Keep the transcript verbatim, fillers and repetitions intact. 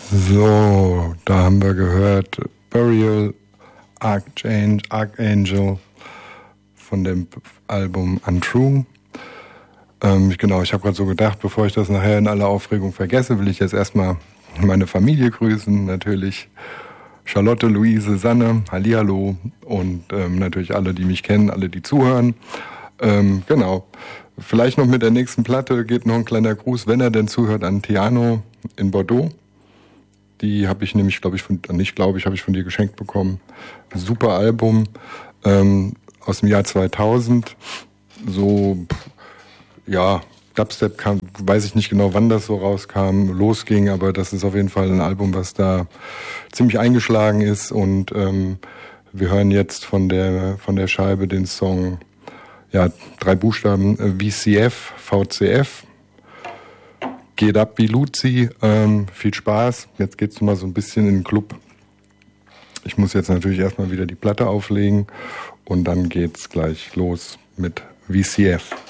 So, da haben wir gehört Burial Archangel, Archangel von dem Album Untrue. Ähm, genau, ich habe gerade so gedacht, bevor ich das nachher in aller Aufregung vergesse, will ich jetzt erstmal meine Familie grüßen. Natürlich Charlotte, Luise, Sanne, hallihallo und ähm, natürlich alle, die mich kennen, alle, die zuhören. Ähm, genau, vielleicht noch mit der nächsten Platte geht noch ein kleiner Gruß, wenn er denn zuhört, an Tiano in Bordeaux. Die habe ich nämlich, glaube ich, von, nicht glaube ich, habe ich von dir geschenkt bekommen. Super Album ähm, aus dem Jahr zweitausend. So, ja, Dubstep kam, weiß ich nicht genau, wann das so rauskam, losging, aber das ist auf jeden Fall ein Album, was da ziemlich eingeschlagen ist. Und ähm, wir hören jetzt von der von der Scheibe den Song, ja, drei Buchstaben, äh, V C F, V C F. Geht ab wie Luzi, ähm, viel Spaß. Jetzt geht's mal so ein bisschen in den Club. Ich muss jetzt natürlich erstmal wieder die Platte auflegen und dann geht's gleich los mit V C F.